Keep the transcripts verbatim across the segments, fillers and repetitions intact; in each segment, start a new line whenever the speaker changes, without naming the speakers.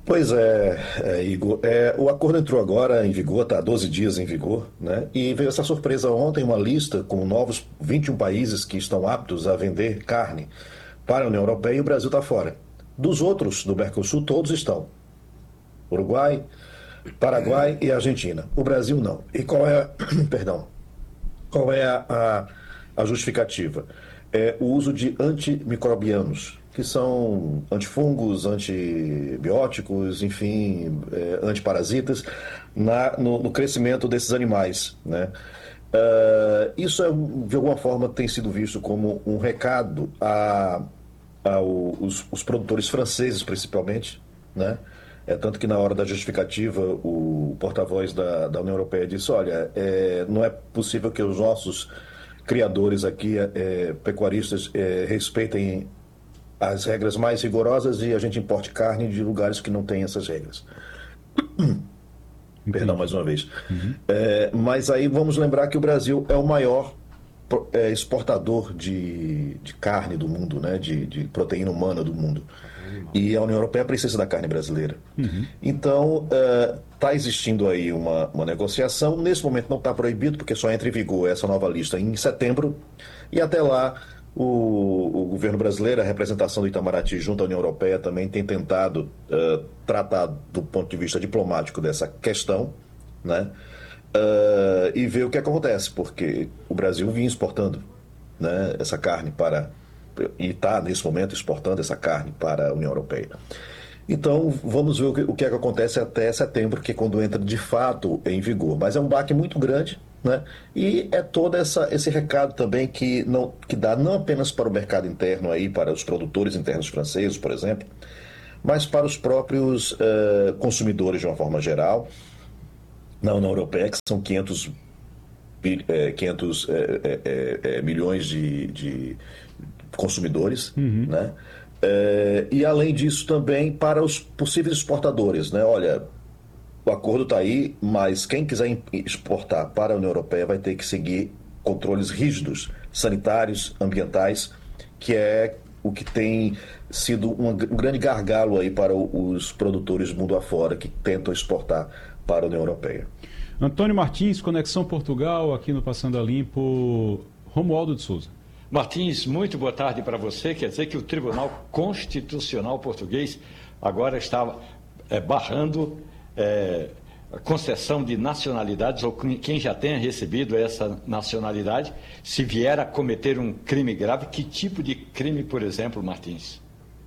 Pois é, é, Igor. É, o acordo entrou agora em vigor, está há doze dias em vigor, né? E veio essa surpresa ontem, uma lista com novos vinte e um países que estão aptos a vender carne para a União Europeia e o Brasil está fora. Dos outros, do Mercosul, todos estão. Uruguai, Paraguai e Argentina. O Brasil não. E qual é, perdão, qual é a, a, a justificativa? É o uso de antimicrobianos, que são antifungos, antibióticos, enfim, é, antiparasitas, na, no, no crescimento desses animais, né? Uh, isso, é, de alguma forma, tem sido visto como um recado a, aos os produtores franceses, principalmente, né? É tanto que na hora da justificativa o porta-voz da, da União Europeia disse, olha, é, não é possível que os nossos criadores aqui, é, pecuaristas, é, respeitem as regras mais rigorosas e a gente importe carne de lugares que não têm essas regras. Perdão mais
Entendi.
uma vez.
Uhum.
É, mas aí vamos lembrar que o Brasil é o maior é, exportador de, de carne do mundo, né? de, de proteína humana do mundo. E a União Europeia precisa da carne brasileira.
Uhum.
Então, está existindo aí uma, uma negociação. Nesse momento não está proibido, porque só entra em vigor essa nova lista em setembro. E até lá, o, o governo brasileiro, a representação do Itamaraty junto à União Europeia também tem tentado uh, tratar do ponto de vista diplomático dessa questão, né? Uh, e ver o que acontece, porque o Brasil vinha exportando, né, essa carne para e está nesse momento exportando essa carne para a União Europeia. Então vamos ver o que, o que é que acontece até setembro, que é quando entra de fato em vigor. Mas é um baque muito grande, né? E é todo essa, esse recado também que, não, que dá não apenas para o mercado interno aí, para os produtores internos franceses, por exemplo, mas para os próprios uh, consumidores de uma forma geral na União Europeia, que são quinhentos, é, quinhentos é, é, é, milhões de, de consumidores,
Uhum.
né? É, e além disso também para os possíveis exportadores, né? Olha, o acordo está aí, mas quem quiser exportar para a União Europeia vai ter que seguir controles rígidos, sanitários, ambientais, que é o que tem sido um, um grande gargalo aí para os produtores mundo afora que tentam exportar para a União Europeia.
Antônio Martins, Conexão Portugal, aqui no Passando a Limpo, Romualdo de Souza.
Martins, muito boa tarde para você. Quer dizer que o Tribunal Constitucional Português agora está é, barrando é, a concessão de nacionalidades, ou quem já tenha recebido essa nacionalidade, se vier a cometer um crime grave. Que tipo de crime, por exemplo, Martins?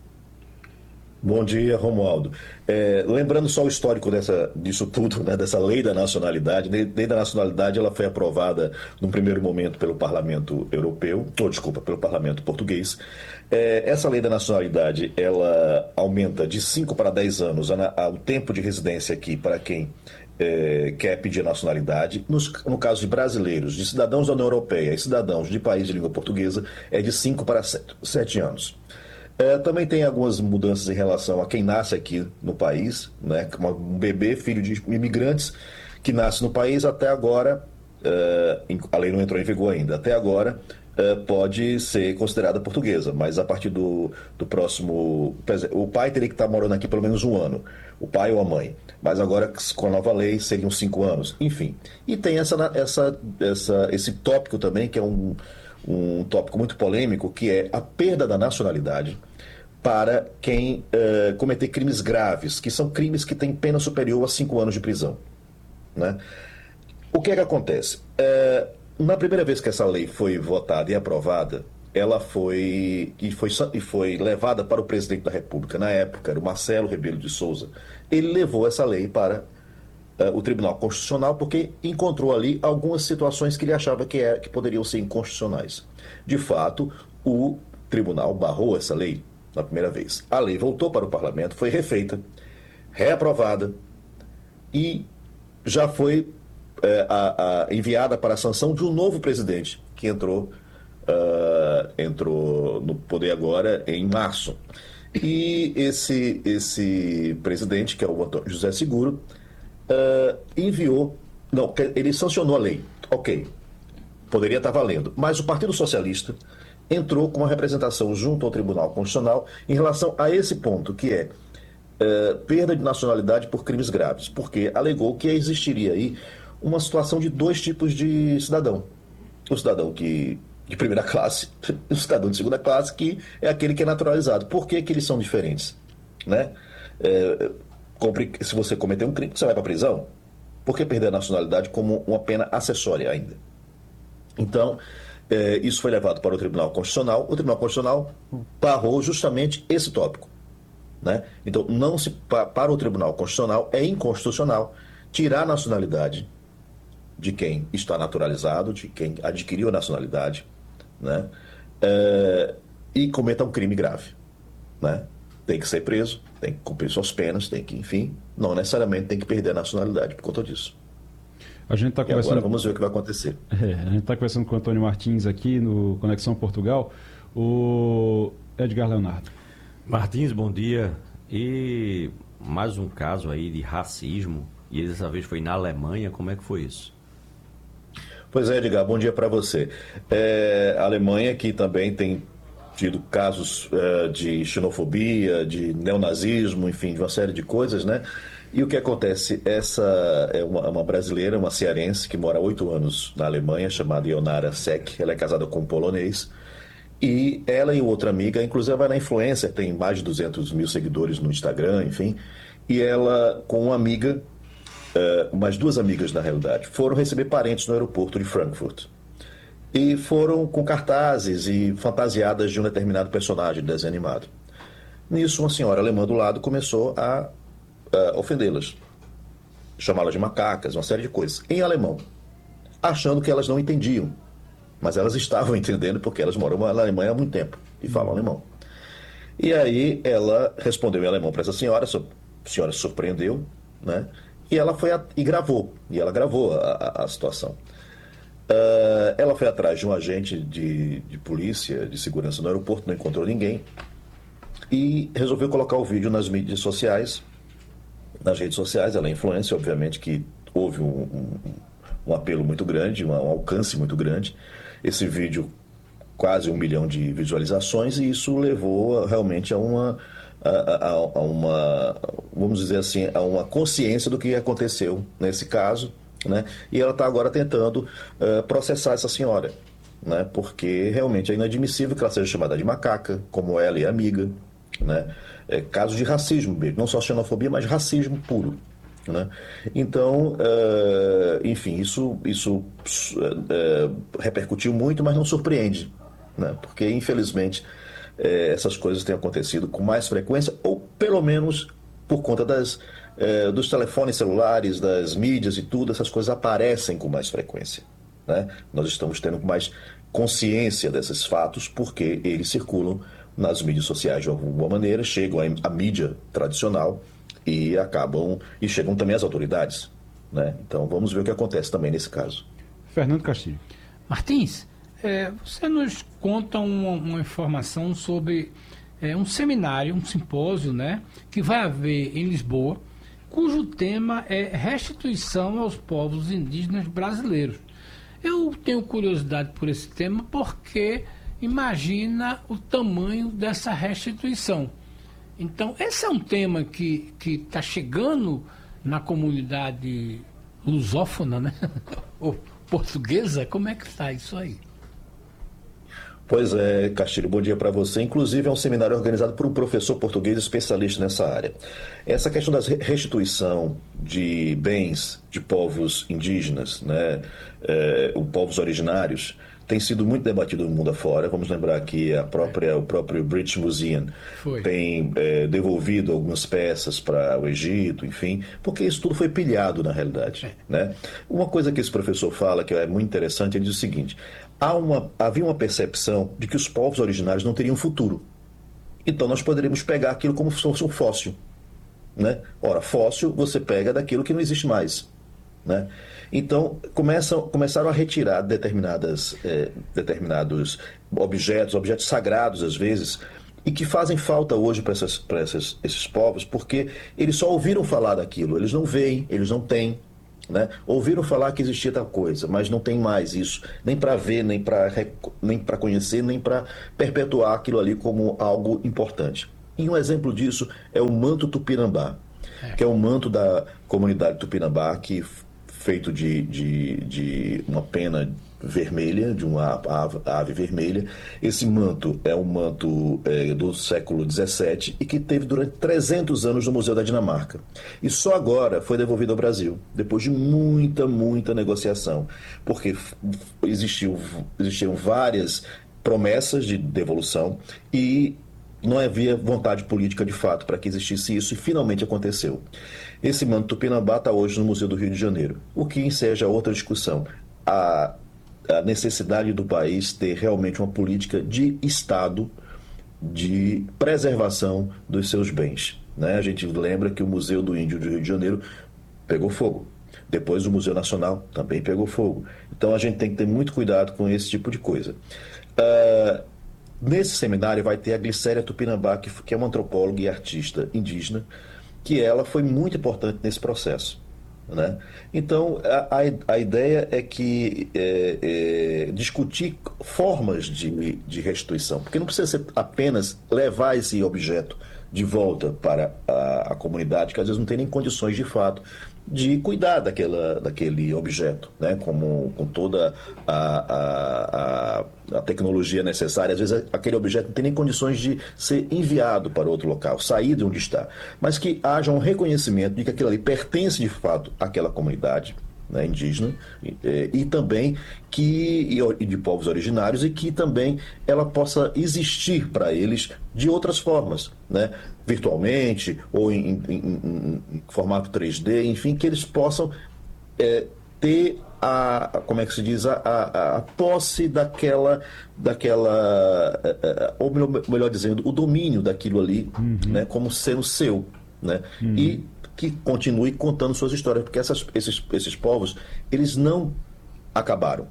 Bom dia, Romualdo. É, lembrando só o histórico dessa, disso tudo, né, dessa lei da nacionalidade. A lei da nacionalidade ela foi aprovada num primeiro momento pelo Parlamento Europeu, ou desculpa, pelo Parlamento Português. É, essa lei da nacionalidade ela aumenta de cinco para dez anos a, a, o tempo de residência aqui para quem é, quer pedir nacionalidade. Nos, no caso de brasileiros, de cidadãos da União Europeia e cidadãos de país de língua portuguesa, é de cinco para sete anos. É, também tem algumas mudanças em relação a quem nasce aqui no país, né? Um bebê, filho de imigrantes que nasce no país, até agora, é, a lei não entrou em vigor ainda, até agora é, pode ser considerada portuguesa, mas a partir do, do próximo... O pai teria que estar morando aqui pelo menos um ano, o pai ou a mãe, mas agora com a nova lei seriam cinco anos, enfim. E tem essa, essa, essa, esse tópico também, que é um, um tópico muito polêmico, que é a perda da nacionalidade para quem uh, cometer crimes graves, que são crimes que têm pena superior a cinco anos de prisão, né? O que é que acontece? Uh, na primeira vez que essa lei foi votada e aprovada, ela foi e, foi e foi levada para o presidente da República, na época, era o Marcelo Rebelo de Sousa. Ele levou essa lei para uh, o Tribunal Constitucional porque encontrou ali algumas situações que ele achava que, é, que poderiam ser inconstitucionais. De fato, o tribunal barrou essa lei na primeira vez. A lei voltou para o parlamento, foi refeita, reaprovada e já foi é, a, a, enviada para a sanção de um novo presidente que entrou, uh, entrou no poder agora em março. E esse, esse presidente, que é o Antônio José Seguro, uh, enviou, não, ele sancionou a lei, ok, poderia estar valendo, mas o Partido Socialista entrou com uma representação junto ao Tribunal Constitucional em relação a esse ponto, que é é, perda de nacionalidade por crimes graves, porque alegou que existiria aí uma situação de dois tipos de cidadão. O cidadão que, de primeira classe e o cidadão de segunda classe, que é aquele que é naturalizado. Por que, que eles são diferentes? Né? É, se você cometer um crime, você vai para a prisão. Por que perder a nacionalidade como uma pena acessória ainda? Então, é, isso foi levado para o Tribunal Constitucional. O Tribunal Constitucional barrou justamente esse tópico. Né? Então, não se, para o Tribunal Constitucional, é inconstitucional tirar a nacionalidade de quem está naturalizado, de quem adquiriu a nacionalidade, né? É, e cometa um crime grave. Né? Tem que ser preso, tem que cumprir suas penas, tem que, enfim, não necessariamente tem que perder a nacionalidade por conta disso.
A gente tá
e
conversando...
agora vamos ver o que vai acontecer.
É, a gente está conversando com o Antônio Martins aqui no Conexão Portugal. O Edgar Leonardo.
Martins, bom dia. E mais um caso aí de racismo, e dessa vez foi na Alemanha. Como é que foi isso?
Pois é, Edgar, bom dia para você. É, a Alemanha, que também tem tido casos é, de xenofobia, de neonazismo, enfim, de uma série de coisas, né? E o que acontece? Essa é uma, uma brasileira, uma cearense, que mora há oito anos na Alemanha, chamada Ionara Sek. Ela é casada com um polonês. E ela e outra amiga, inclusive ela é influencer, tem mais de duzentos mil seguidores no Instagram, enfim. E ela, com uma amiga, uh, umas duas amigas na realidade, foram receber parentes no aeroporto de Frankfurt. E foram com cartazes e fantasiadas de um determinado personagem de desenho animado. Nisso, uma senhora alemã do lado começou a uh, ofendê-las, chamá-las de macacas, uma série de coisas, em alemão, achando que elas não entendiam. Mas elas estavam entendendo porque elas moram na Alemanha há muito tempo e falam alemão. E aí ela respondeu em alemão para essa senhora, a senhora se surpreendeu, né? E ela foi a, e gravou, e ela gravou a, a, a situação. Uh, ela foi atrás de um agente de, de polícia, de segurança no aeroporto, não encontrou ninguém, e resolveu colocar o vídeo nas mídias sociais, nas redes sociais. Ela é influencer, obviamente que houve um, um, um apelo muito grande, um, um alcance muito grande. Esse vídeo, quase um milhão de visualizações, e isso levou realmente a uma, a, a, a uma, vamos dizer assim, a uma consciência do que aconteceu nesse caso, né? E ela está agora tentando uh, processar essa senhora, né? Porque realmente é inadmissível que ela seja chamada de macaca, como ela e a amiga, né? É caso de racismo mesmo, não só xenofobia, mas racismo puro. Né? Então, uh, enfim, isso, isso uh, repercutiu muito, mas não surpreende, né? Porque, infelizmente, uh, essas coisas têm acontecido com mais frequência, ou pelo menos por conta das, uh, dos telefones celulares, das mídias e tudo, essas coisas aparecem com mais frequência. Né? Nós estamos tendo mais consciência desses fatos porque eles circulam nas mídias sociais de alguma maneira, chegam à, à mídia tradicional e acabam, e chegam também às autoridades, né? Então vamos ver o que acontece também nesse caso.
Fernando Castilho.
Martins, é, você nos conta uma, uma informação sobre é, um seminário, um simpósio, né, que vai haver em Lisboa, cujo tema é restituição aos povos indígenas brasileiros. Eu tenho curiosidade por esse tema porque imagina o tamanho dessa restituição. Então, esse é um tema que está chegando na comunidade lusófona, né? Ou portuguesa. Como é que está isso aí?
Pois é, Castilho, bom dia para você. Inclusive, é um seminário organizado por um professor português especialista nessa área. Essa questão da restituição de bens de povos indígenas, né, é, os povos originários, tem sido muito debatido no mundo afora. Vamos lembrar que a própria, o próprio British Museum foi. tem é, devolvido algumas peças para o Egito, enfim, porque isso tudo foi pilhado na realidade. É. Né? Uma coisa que esse professor fala, que é muito interessante, ele diz o seguinte: há uma, havia uma percepção de que os povos originários não teriam futuro. Então nós poderíamos pegar aquilo como se fosse um fóssil. Né? Ora, fóssil você pega daquilo que não existe mais. Né? Então, começam, começaram a retirar determinadas, eh, determinados objetos, objetos sagrados às vezes, e que fazem falta hoje para esses povos, porque eles só ouviram falar daquilo, eles não veem, eles não têm. Né? Ouviram falar que existia tal coisa, mas não tem mais isso, nem para ver, nem para nem para conhecer, nem para perpetuar aquilo ali como algo importante. E um exemplo disso é o manto Tupinambá, é. que é o manto da comunidade Tupinambá, que feito de, de, de uma pena vermelha, de uma ave, ave vermelha. Esse manto é um manto é, do século dezessete e que teve durante trezentos anos no Museu da Dinamarca. E só agora foi devolvido ao Brasil, depois de muita, muita negociação, porque existiu, existiam várias promessas de devolução e não havia vontade política de fato para que existisse isso, e finalmente aconteceu. Esse manto Tupinambá está hoje no Museu do Rio de Janeiro, o que enseja outra discussão. A, a necessidade do país ter realmente uma política de Estado de preservação dos seus bens, né? A gente lembra que o Museu do Índio do Rio de Janeiro pegou fogo. Depois o Museu Nacional também pegou fogo. Então a gente tem que ter muito cuidado com esse tipo de coisa. Uh, nesse seminário vai ter a Glicéria Tupinambá, que, que é uma antropóloga e artista indígena, que ela foi muito importante nesse processo, né? Então a, a, a ideia é que é, é, discutir formas de, de restituição, porque não precisa ser apenas levar esse objeto de volta para a, a comunidade, que às vezes não tem nem condições de fato de cuidar daquela, daquele objeto, né? Como, com toda a, a, a, a tecnologia necessária. Às vezes aquele objeto não tem nem condições de ser enviado para outro local, sair de onde está, mas que haja um reconhecimento de que aquilo ali pertence de fato àquela comunidade, né, indígena, e, e também que e de povos originários, e que também ela possa existir para eles de outras formas, né, virtualmente ou em, em, em, em formato três D, enfim, que eles possam é, ter a, como é que se diz, a, a, a posse daquela, daquela ou melhor, melhor dizendo, o domínio daquilo ali, uhum. né, como sendo seu, né, uhum. e que continue contando suas histórias, porque essas, esses, esses povos, eles não acabaram,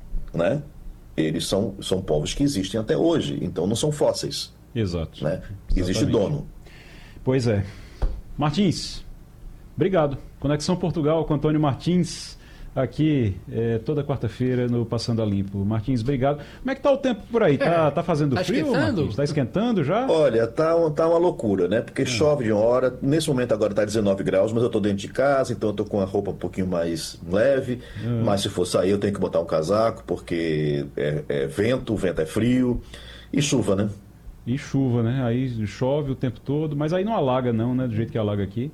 né? Eles são, são povos que existem até hoje, então não são fósseis.
Exato.
Né? Existe dono.
Pois é. Martins, obrigado. Conexão Portugal com Antônio Martins, aqui é, toda quarta-feira no Passando a Limpo. Martins, obrigado. Como é que tá o tempo por aí? Tá, tá fazendo tá frio, esquentando? Martins? Tá esquentando já?
Olha, tá, tá uma loucura, né? Porque é. chove de uma hora. Nesse momento agora tá dezenove graus, mas eu tô dentro de casa, então eu tô com a roupa um pouquinho mais leve. É. Mas se for sair eu tenho que botar um casaco, porque é, é vento, o vento é frio. E chuva, né?
E chuva, né? Aí chove o tempo todo, mas aí não alaga não, né? Do jeito que alaga aqui.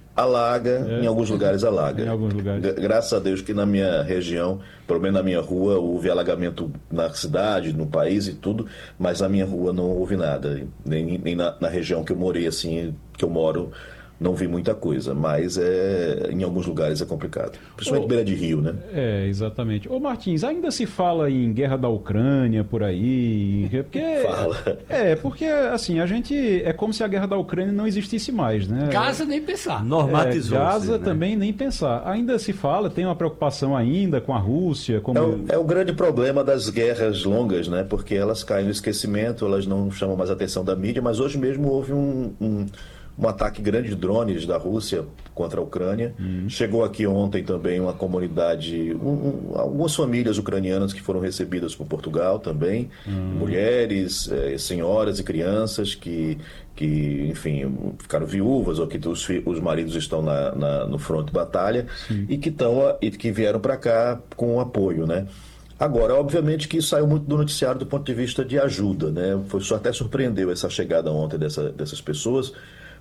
Alaga, é. em alguns lugares alaga.
Em alguns lugares.
Graças a Deus que na minha região, pelo menos na minha rua, houve alagamento na cidade, no país e tudo, mas na minha rua não houve nada. Nem, nem na, na região que eu morei, assim, que eu moro, não vi muita coisa, mas é, em alguns lugares é complicado. Principalmente Ô, beira de rio, né?
É, exatamente. Ô Martins, ainda se fala em guerra da Ucrânia por aí? Porque,
fala.
É, porque assim, a gente, é como se a guerra da Ucrânia não existisse mais, né?
Gaza nem pensar.
Normatizou. É, Gaza né? também nem pensar. Ainda se fala, tem uma preocupação ainda com a Rússia? Como...
É, o, é o grande problema das guerras longas, né? Porque elas caem no esquecimento, elas não chamam mais a atenção da mídia, mas hoje mesmo houve um... um um ataque grande de drones da Rússia contra a Ucrânia. Uhum. Chegou aqui ontem também uma comunidade, um, um, algumas famílias ucranianas que foram recebidas por Portugal também, uhum. mulheres, eh, senhoras e crianças que, que, enfim, ficaram viúvas ou que os, os maridos estão na, na, no fronte de batalha. Sim. e que, tão, e que vieram para cá com apoio, né? Agora, obviamente que isso saiu muito do noticiário do ponto de vista de ajuda, né? Foi, só até surpreendeu essa chegada ontem dessa, dessas pessoas,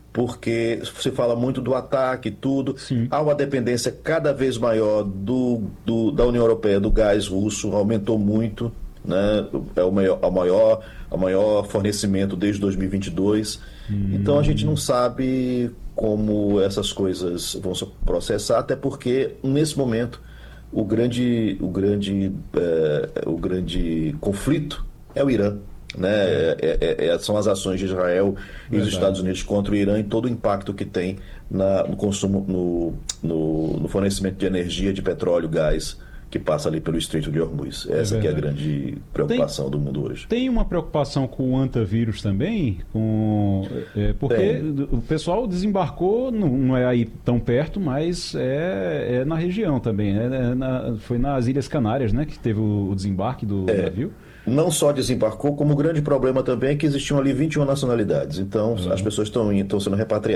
porque se fala muito do ataque e tudo. Sim. Há uma dependência cada vez maior do, do, da União Europeia, do gás russo, aumentou muito, né? É o maior, a maior, a maior fornecimento desde dois mil e vinte e dois. Hum. Então a gente não sabe como essas coisas vão se processar, até porque nesse momento o grande, o grande, é, o grande conflito é o Irã. Né? É, é, é, são as ações de Israel e Verdade. dos Estados Unidos contra o Irã e todo o impacto que tem na, no consumo, no, no, no fornecimento de energia, de petróleo, gás, que passa ali pelo Estreito de Hormuz. Essa é que é a grande preocupação tem, do mundo hoje.
Tem uma preocupação com o antavírus também? Com, é, porque tem. O pessoal desembarcou, não, não é aí tão perto, mas é, é na região também. É, é na, foi nas Ilhas Canárias, né, que teve o, o desembarque do
é.
navio.
não só desembarcou, como o grande problema também é que existiam ali vinte e uma nacionalidades. Então, as pessoas estão indo- estão sendo repatriadas.